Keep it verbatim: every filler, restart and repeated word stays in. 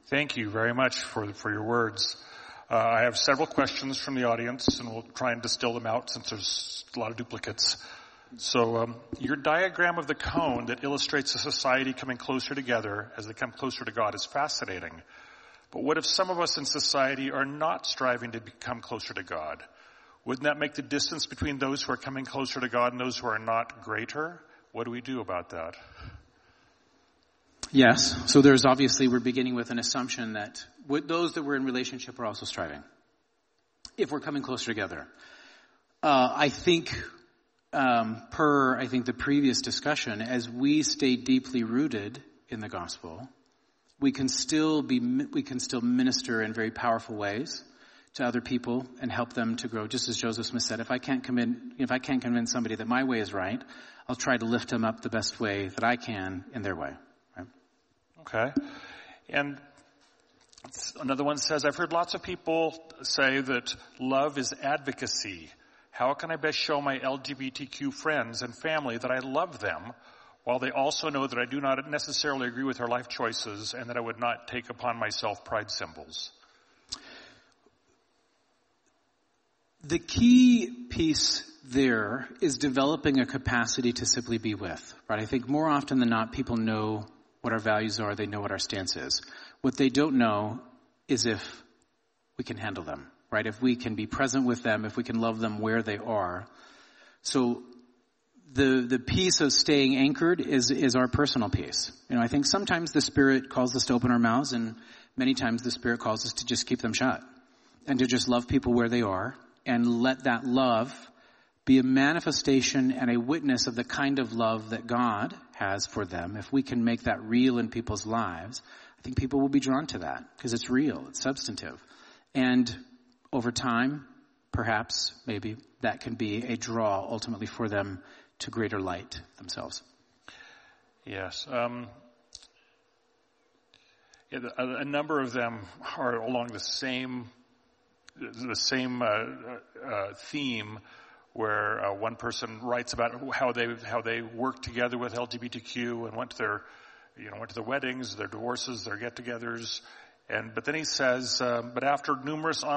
Thank you very much for for your words. Uh, I have several questions from the audience, and we'll try and distill them out since there's a lot of duplicates. So um, your diagram of the cone that illustrates a society coming closer together as they come closer to God is fascinating. But what if some of us in society are not striving to become closer to God? Wouldn't that make the distance between those who are coming closer to God and those who are not greater? What do we do about that? Yes. So there's obviously, we're beginning with an assumption that those that we're in relationship are also striving. If we're coming closer together. Uh, I think, um, per, I think the previous discussion, as we stay deeply rooted in the gospel, we can still be, we can still minister in very powerful ways to other people and help them to grow. Just as Joseph Smith said, if I can't convince, if I can't convince somebody that my way is right, I'll try to lift them up the best way that I can in their way. Right? Okay. And another one says, I've heard lots of people say that love is advocacy. How can I best show my L G B T Q friends and family that I love them, while they also know that I do not necessarily agree with their life choices and that I would not take upon myself pride symbols? The key piece there is developing a capacity to simply be with, right? I think more often than not, people know what our values are. They know what our stance is. What they don't know is if we can handle them, right? If we can be present with them, if we can love them where they are. So the the piece of staying anchored is is our personal piece. You know, I think sometimes the Spirit calls us to open our mouths, and many times the Spirit calls us to just keep them shut and to just love people where they are and let that love be a manifestation and a witness of the kind of love that God has for them. If we can make that real in people's lives, I think people will be drawn to that because it's real, it's substantive. And over time, perhaps, maybe, that can be a draw ultimately for them to greater light themselves. Yes. Um, yeah, a, a number of them are along the same the same uh, uh, theme, where uh, one person writes about how they how they worked together with L G B T Q and went to their you know went to their weddings, their divorces, their get-togethers, and but then he says, um, but after numerous